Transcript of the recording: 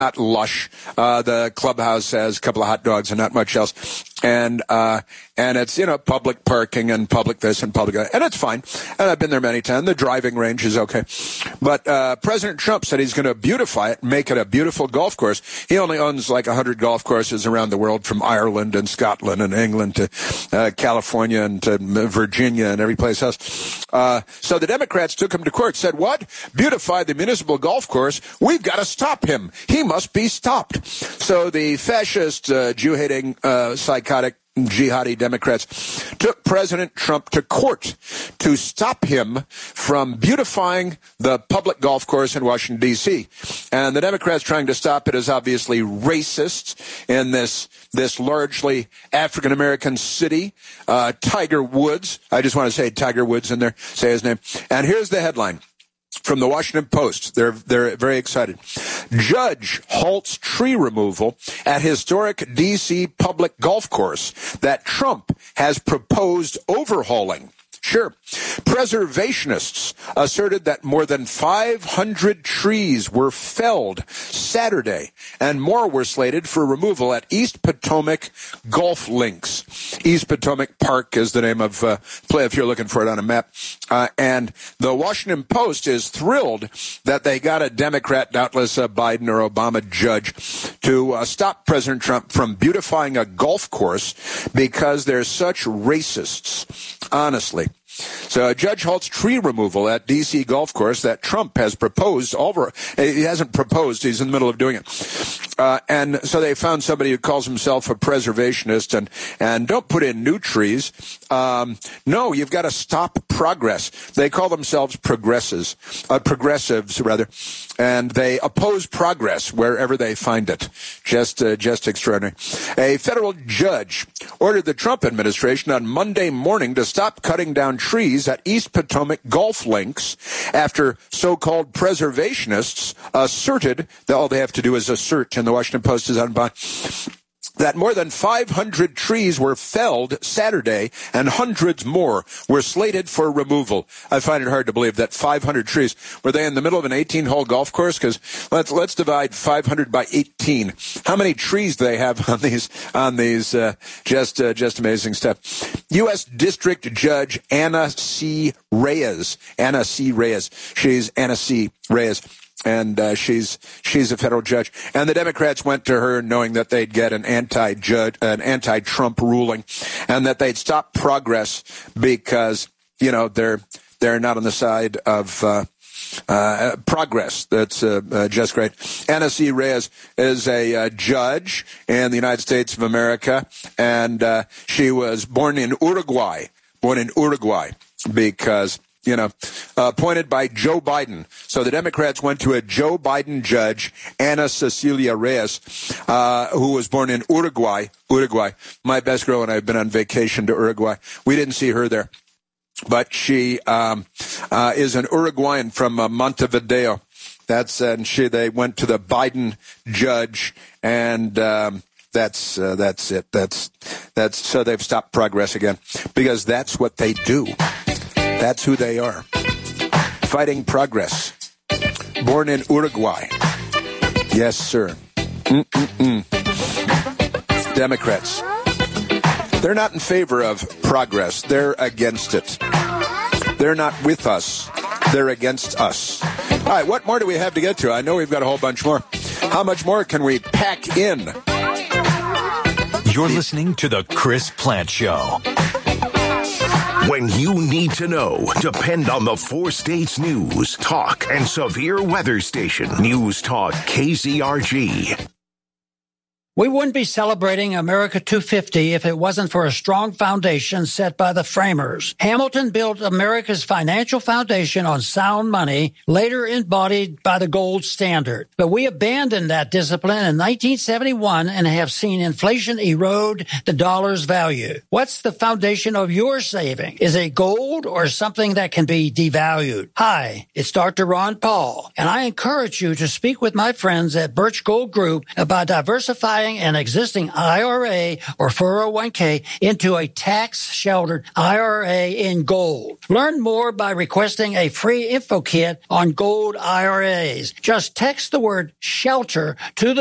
not lush. The clubhouse has a couple of hot dogs and not much else. And it's, public parking and public this and public that. And it's fine. And I've been there many times. The driving range is okay. But President Trump said he's going to beautify it, make it a beautiful golf course. He only owns like 100 golf courses around the world, from Ireland and Scotland and England to California and to Virginia and every place else. So the Democrats took him to court, said, what? Beautify the municipal golf course? We've got to stop him. He must be stopped. So the fascist, Jew-hating, psychotic, jihadi Democrats took President Trump to court to stop him from beautifying the public golf course in Washington, D.C. And the Democrats trying to stop it is obviously racist in this largely African-American city. Tiger Woods, I just want to say Tiger Woods in there, say his name. And here's the headline from the Washington Post. They're very excited. Judge halts tree removal at historic D.C. public golf course that Trump has proposed overhauling. Sure. Preservationists asserted that more than 500 trees were felled Saturday, and more were slated for removal at East Potomac Golf Links. East Potomac Park is the name of play if you're looking for it on a map. And the Washington Post is thrilled that they got a Democrat, doubtless a Biden or Obama judge, to stop President Trump from beautifying a golf course because they're such racists, honestly. So a judge halts tree removal at D.C. golf course that Trump has proposed over. He hasn't proposed. He's in the middle of doing it. And so they found somebody who calls himself a preservationist and don't put in new trees. No, you've got to stop progress. They call themselves progressives, rather. And they oppose progress wherever they find it. Just extraordinary. A federal judge ordered the Trump administration on Monday morning to stop cutting down trees at East Potomac golf links after so-called preservationists asserted that all they have to do is assert, and the Washington Post is on bond, that more than 500 trees were felled Saturday and hundreds more were slated for removal. I find it hard to believe that 500 trees. Were they in the middle of an 18-hole golf course? Because let's divide 500 by 18. How many trees do they have on these? Just amazing stuff. U.S. District Judge Anna C. Reyes. She's Anna C. Reyes. And she's a federal judge. And the Democrats went to her knowing that they'd get an anti-Trump ruling, and that they'd stop progress because they're not on the side of progress. That's just great. Anna C. Reyes is a judge in the United States of America, and she was born in Uruguay because appointed by Joe Biden. So the Democrats went to a Joe Biden judge, Ana Cecilia Reyes, who was born in Uruguay. My best girl and I have been on vacation to Uruguay. We didn't see her there, but she is an Uruguayan from Montevideo. They went to the Biden judge, and that's it. That's so they've stopped progress again, because that's what they do. That's who they are. Fighting progress. Born in Uruguay. Yes, sir. Democrats. They're not in favor of progress. They're against it. They're not with us. They're against us. All right, what more do we have to get to? I know we've got a whole bunch more. How much more can we pack in? You're listening to The Chris Plante Show. When you need to know, depend on the 4 States News, Talk, and Severe Weather Station. News Talk KZRG. We wouldn't be celebrating America 250 if it wasn't for a strong foundation set by the framers. Hamilton built America's financial foundation on sound money, later embodied by the gold standard. But we abandoned that discipline in 1971 and have seen inflation erode the dollar's value. What's the foundation of your saving? Is it gold or something that can be devalued? Hi, it's Dr. Ron Paul, and I encourage you to speak with my friends at Birch Gold Group about diversified modifying an existing IRA or 401k into a tax-sheltered IRA in gold. Learn more by requesting a free info kit on gold IRAs. Just text the word SHELTER to the